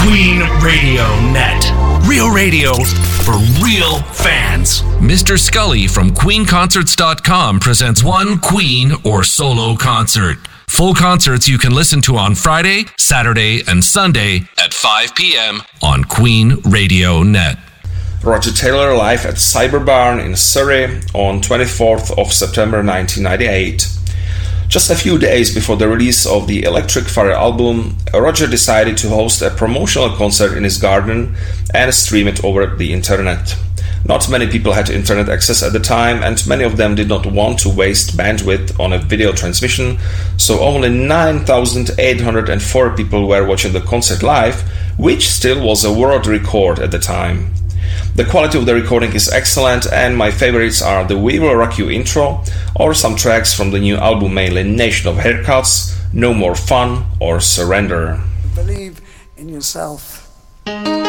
Queen Radio Net. Real radio for real fans. Mr. Scully from QueenConcerts.com presents one Queen or solo concert. Full concerts you can listen to on Friday, Saturday, and Sunday at 5 p.m. on Queen Radio Net. Roger Taylor live at Cyberbarn in Surrey on 24th of September 1998. Just a few days before the release of the Electric Fire album, Roger decided to host a promotional concert in his garden and stream it over the internet. Not many people had internet access at the time, and many of them did not want to waste bandwidth on a video transmission, so only 9,804 people were watching the concert live, which still was a world record at the time. The quality of the recording is excellent, and my favorites are the We Will Rock You intro, or some tracks from the new album, mainly Nation of Haircuts, No More Fun, or Surrender. Believe in yourself.